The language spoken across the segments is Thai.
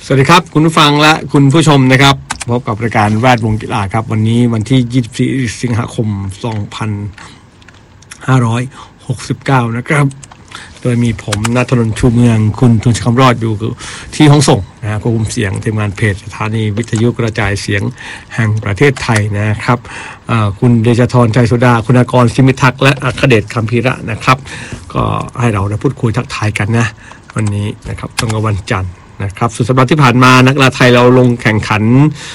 สวัสดีครับคุณผู้ฟังและคุณผู้ชมนะครับพบกับรายการแวดวงกีฬาครับวันนี้วันที่24สิงหาคม2569นะครับโดยมีผมณัฐนนท์ชูเมืองคุณทุนชคำรอดอยู่ที่ห้องส่งนะควบคุมเสียงทีมงานเพจสถานีวิทยุกระจายเสียงแห่งประเทศไทยนะครับคุณเดชธรชัยโสดาคุณากรสิมิทักษ์และอัครเดชคัมภีระนะครับก็ให้เราได้พูดคุยทักทายกันนะวันนี้นะครับตรงกับวันจันทร์นะครับสุดสัปดาห์ที่ผ่านมานักกีฬาไทยเราลงแข่งขัน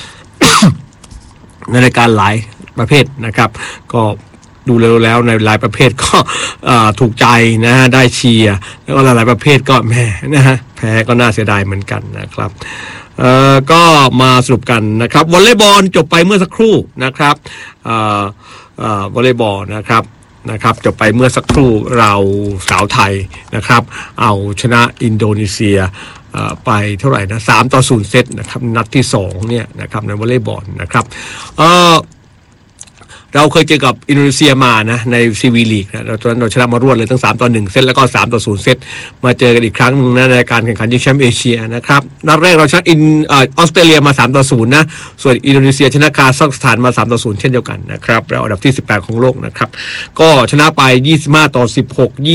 ในรายการหลายประเภทนะครับก็ดูแล้วในหลายประเภทก็ถูกใจนะได้เชียร์แล้วก็หลายประเภทก็แพ้นะฮะแพ้ก็น่าเสียดายเหมือนกันนะครับก็มาสรุปกันนะครับวอลเลย์บอลจบไปเมื่อสักครู่นะครับวอลเลย์บอลนะครับจบไปเมื่อสักครู่เราสาวไทยนะครับเอาชนะอินโดนีเซียไปเท่าไหร่นะ3-0เซตนะครับนัดที่2เนี่ยนะครับในวอลเลย์บอลนะครับเราเคยเจอกับอินโดนีเซียมานะในซีวีลีกนะตอนนั้นเราชนะมารวดเลยทั้ง3-1เซตแล้วก็3-0เซตมาเจอกันอีกครั้งนึงนะในการแข่งขันชิงแชมป์เอเชียนะครับนัดแรกเราชนะออสเตรเลียมา3-0นะส่วนอินโดนีเซียชนะคาซัคสถานมา3-0เช่นเดียวกันนะครับแล้วอันดับที่18ของโลกนะครับก็ชนะไป25-16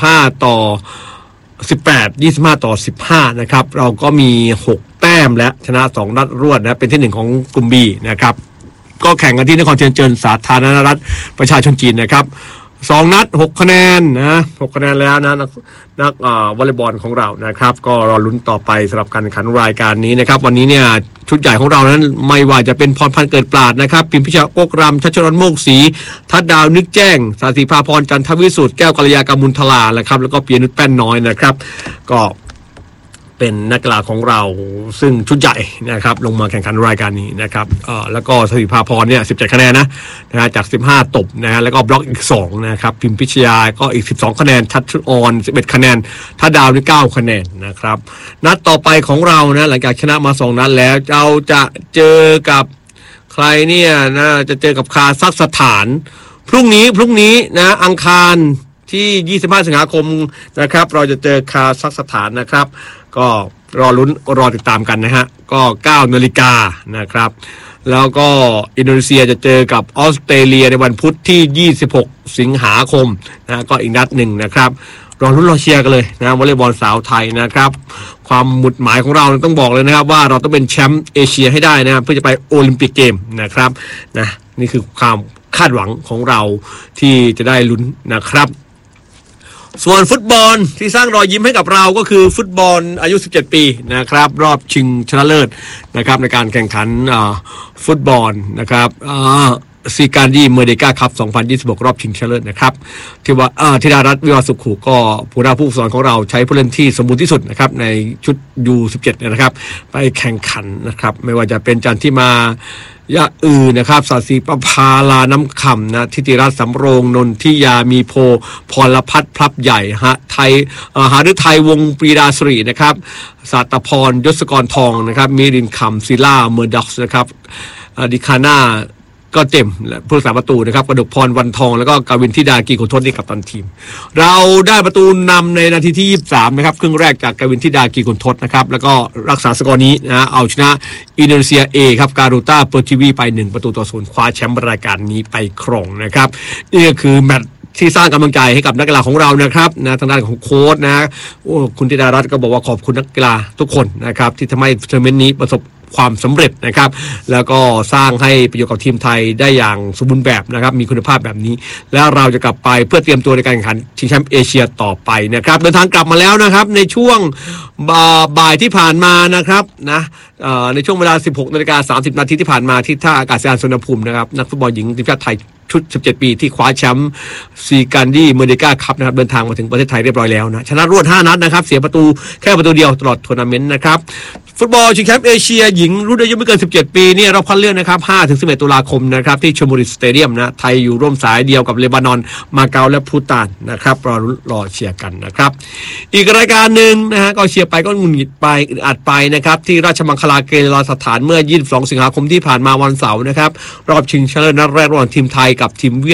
25-18 นะครับเราก็มี6แต้มและชนะ2นัดรวดนะเป็นที่1ของกลุ่ม B นะครับก็แข่งกันที่นครเจียนสาธารณรัฐประชาชนจีนนะครับ2นัด6คะแนนนะ6คะแนนแล้วนะนักวอลเลย์บอลของเรานะครับก็รอลุ้นต่อไปสำหรับการแข่งขันรายการนี้นะครับวันนี้เนี่ยชุดใหญ่ของเรานั้นไม่ว่าจะเป็นพรพันธ์เกิดปราดนะครับปิ่นพิชาโกกรำชัชรนโมกศรีทัดดาวนึกแจ้งสาธิภาพรจันทวิสุทธิ์แก้วกัลยากามุลทลานะครับแล้วก็เปียนุชแป้นน้อยนะครับก็เป็นนักกีฬาของเราซึ่งชุดใหญ่นะครับลงมาแข่งขันรายการนี้นะครับแล้วก็สถิภาพรเนี่ย17คะแนนนะจาก15ตบนะฮะแล้วก็บล็อกอีก2นะครับพิมพิชยาก็อีก12คะแนนชัดชุดออน11คะแนนถ้าดาวนี่9คะแนนนะครับนัดต่อไปของเรานะหลังจากชนะมา2นัดแล้วเราจะเจอกับใครเนี่ยนะจะเจอกับคาซัคสถานพรุ่งนี้นะอังคารที่25สิงหาคมนะครับเราจะเจอคาซัคสถานนะครับก็รอติดตามกันนะฮะก็ 9 นาฬิกานะครับแล้วก็อินโดนีเซียจะเจอกับออสเตรเลียในวันพุธที่26สิงหาคมนะก็อีกนัดหนึ่งนะครับรอลุ้นรอเชียร์กันเลยนะวอลเลย์บอลสาวไทยนะครับความหมุดหมายของเราต้องบอกเลยนะครับว่าเราต้องเป็นแชมป์เอเชียให้ได้นะเพื่อจะไปโอลิมปิกเกมนะครับนะนี่คือความคาดหวังของเราที่จะได้ลุ้นนะครับส่วนฟุตบอลที่สร้างรอยยิ้มให้กับเราก็คือฟุตบอลอายุ17ปีนะครับรอบชิงชนะเลิศนะครับในการแข่งขันฟุตบอลนะครับซีการดีเมอร์เดกาคัพ2026รอบชิงชนะเลิศนะครับที่ว่าธิดารัตน์วิวาสุขุก็ผู้นำผู้ฝึกสอนของเราใช้ผู้เล่นที่สมบูรณ์ที่สุดนะครับในชุด U17 นะครับไปแข่งขันนะครับไม่ว่าจะเป็นจันทิมายะนะครับศาสีประภาลาน้ำคำนะทิติรัตน์สำโรงนนทิยามีโพพรพัฒน์พลับใหญ่หฤทัยวงศ์ปรีดาสรีนะครับสัตพรยศกรทองนะครับมิรินคำศิลาเมอร์ด็อกส์นะครับดิคาน่าก็เต็มผู้รักษาประตูนะครับกระดกพรวันทองแล้วก็กวินธิดากีกุนทศนี่กัปตันทีมเราได้ประตูนำในนาทีที่23นะครับครึ่งแรกจากกวินธิดากีกุนทศนะครับแล้วก็รักษาสกอร์นี้นะเอาชนะอินโดนีเซีย A ครับการูต้าเปอร์ทิวีไป1-0คว้าแชมป์รายการนี้ไปครองนะครับนี่ก็คือแมตช์ที่สร้างกำลังใจให้กับนักกีฬาของเรานะครับนะทางด้านของโค้ชนะคุณธิดารัตน์ก็บอกว่าขอบคุณนักกีฬาทุกคนนะครับที่ทำให้ทัวร์นาเมนต์นี้ประสบความสำเร็จนะครับแล้วก็สร้างให้ประโยชน์กับทีมไทยได้อย่างสมบูรณ์แบบนะครับมีคุณภาพแบบนี้แล้วเราจะกลับไปเพื่อเตรียมตัวในการแข่งขันชิงแชมป์เอเชียต่อไปนะครับเดินทางกลับมาแล้วนะครับในช่วงบ่ายที่ผ่านมานะครับนะในช่วงเวลา 16:30 นาทีที่ผ่านมาที่ท่าอากาศยานสุวรรณภูมินะครับนักฟุตบอลหญิงทีมชาติไทยชุด17ปีที่คว้าแชมป์ซีการดีเมอร์เดกาคัพนะครับเดินทางมาถึงประเทศไทยเรียบร้อยแล้วนะชนะรวด5นัดนะครับเสียประตูแค่ประตูเดียวตลอดทัวร์นาเมนต์นะครับฟุตบอลชิงแชมป์เอเชียหญิงรุ่นอายุไม่เกิน17ปีเนี่ยรอบคัดเลือกนะครับ 5-11 ตุลาคมนะครับที่ชลบุรีสเตเดียมนะไทยอยู่ร่วมสายเดียวกับเลบานอนมาเก๊าและพูตานนะครับรอเชียร์กันนะครับอีกรายการหนึ่งนะฮะก็เชียร์ไปก็หงุดหงิดไปอึดอัดไปนะครับที่ราชมังคลากีฬาสถานเมื่อ22สิงหาคมที่ผ่านมาวันเสาร์นะครับรอบชิงชนะเลิศนัดแรกระหว่างทีมไทยกับทีมเวียด